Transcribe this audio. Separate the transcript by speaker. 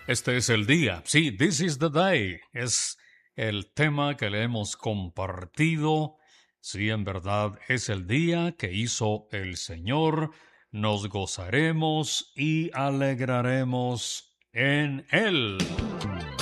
Speaker 1: Este es el día. Sí, this is the day. Es el tema que le hemos compartido. Sí, en verdad es el día que hizo el Señor. Nos gozaremos y alegraremos en él.